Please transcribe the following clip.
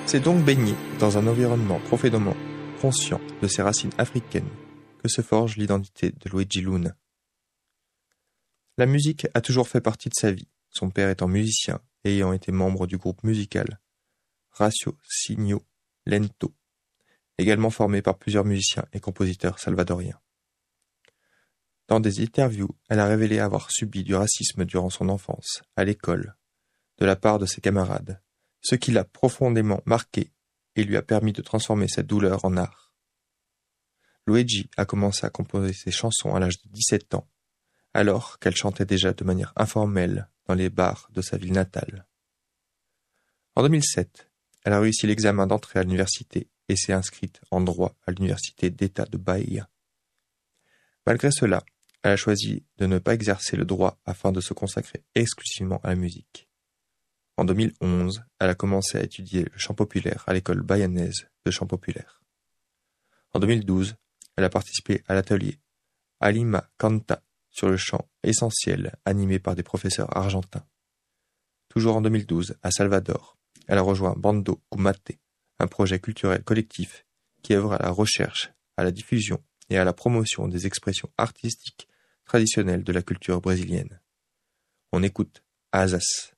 C'est donc baigné dans un environnement profondément conscient de ses racines africaines que se forge l'identité de Luigi Luna. La musique a toujours fait partie de sa vie, son père étant musicien et ayant été membre du groupe musical Raciocinio Lento, également formé par plusieurs musiciens et compositeurs salvadoriens. Dans des interviews, elle a révélé avoir subi du racisme durant son enfance, à l'école, de la part de ses camarades, ce qui l'a profondément marqué et lui a permis de transformer cette douleur en art. Luigi a commencé à composer ses chansons à l'âge de 17 ans, alors qu'elle chantait déjà de manière informelle dans les bars de sa ville natale. En 2007, elle a réussi l'examen d'entrée à l'université et s'est inscrite en droit à l'université d'État de Bahia. Malgré cela, elle a choisi de ne pas exercer le droit afin de se consacrer exclusivement à la musique. En 2011, elle a commencé à étudier le chant populaire à l'école bahanaise de chant populaire. En 2012, elle a participé à l'atelier Alima Canta sur le chant essentiel animé par des professeurs argentins. Toujours en 2012, à Salvador, elle a rejoint Bando Kumate, un projet culturel collectif qui œuvre à la recherche, à la diffusion et à la promotion des expressions artistiques traditionnelles de la culture brésilienne. On écoute Asas.